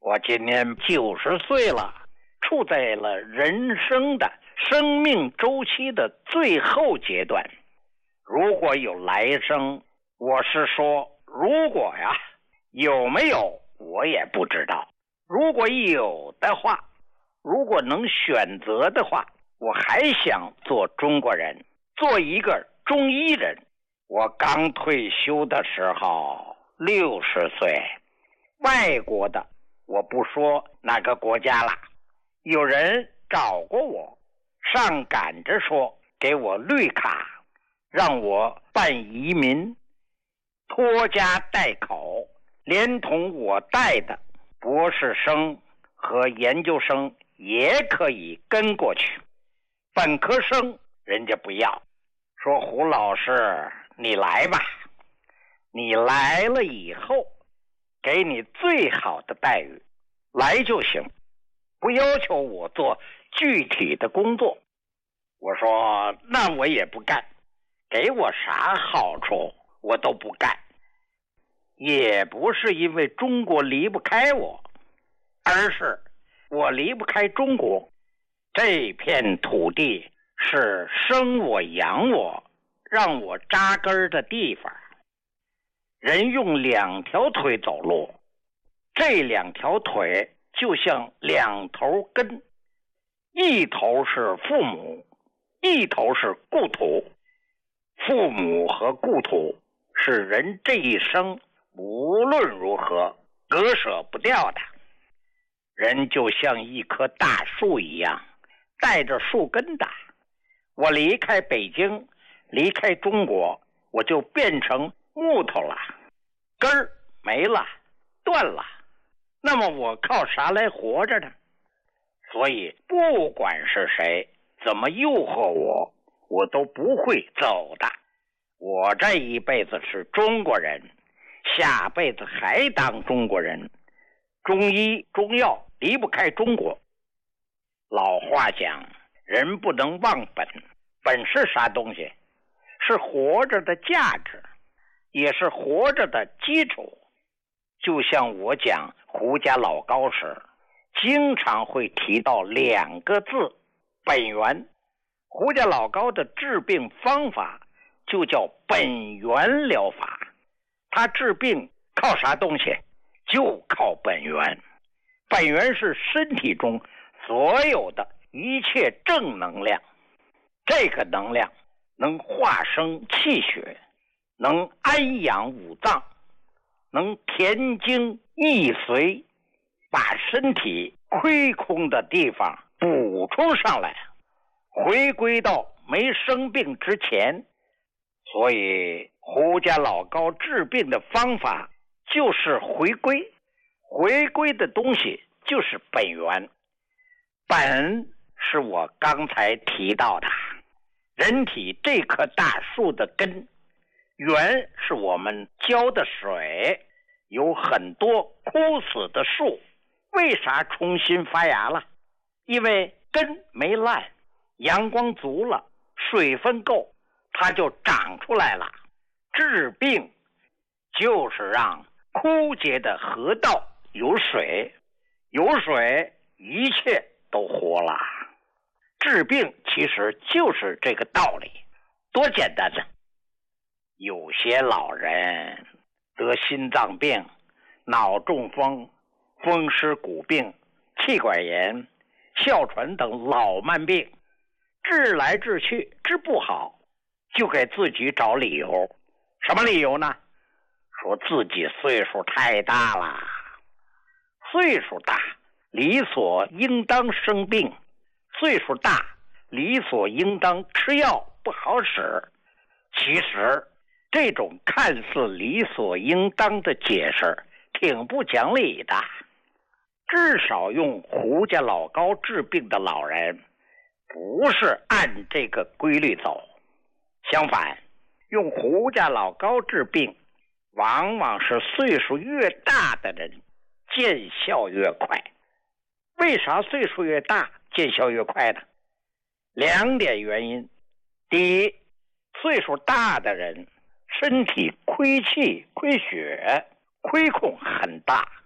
我今年90岁了，处在了人生的生命周期的最后阶段。如果有来生，我是说如果呀，有没有我也不知道。如果有的话，如果能选择的话，我还想做中国人，做一个中医人。我刚退休的时候60岁，外国的我不说哪个国家了，有人找过我，上赶着说给我绿卡，让我办移民，拖家带口，连同我带的博士生和研究生也可以跟过去，本科生人家不要，说胡老师你来吧，你来了以后给你最好的待遇，来就行，不要求我做具体的工作。我说那我也不干，给我啥好处我都不干。也不是因为中国离不开我，而是我离不开中国。这片土地是生我养我让我扎根的地方。人用2条腿走路，这2条腿就像2头根，一头是父母，一头是故土。父母和故土是人这一生无论如何割舍不掉的。人就像一棵大树一样，带着树根的。我离开北京，离开中国，我就变成木头了，根儿没了，断了。那么我靠啥来活着呢？所以不管是谁怎么诱惑我，我都不会走的。我这一辈子是中国人，下辈子还当中国人。中医中药离不开中国。老话讲，人不能忘本。本是啥东西？是活着的价值，也是活着的基础。就像我讲胡家老高时，经常会提到2个字，本源。胡家老高的治病方法就叫本源疗法。他治病靠啥东西？就靠本源。本源是身体中所有的一切正能量，这个能量能化生气血，能安养五脏，能填精益髓，把身体亏空的地方补充上来，回归到没生病之前。所以胡家老高治病的方法就是回归，回归的东西就是本源。本是我刚才提到的人体这棵大树的根，源是我们浇的水。有很多枯死的树为啥重新发芽了？因为根没烂，阳光足了，水分够，它就长出来了。治病就是让枯竭的河道有水，有水一切都活了。治病其实就是这个道理，多简单呢！有些老人得心脏病、脑中风、风湿骨病、气管炎、哮喘等老慢病，治来治去治不好，就给自己找理由。什么理由呢？说自己岁数太大了。岁数大理所应当生病，岁数大理所应当吃药不好使。其实这种看似理所应当的解释挺不讲理的。至少用胡家老高治病的老人不是按这个规律走，相反，用胡家老高治病往往是岁数越大的人见效越快。为啥岁数越大见效越快呢？2点原因。第一，岁数大的人身体亏气亏血亏空很大，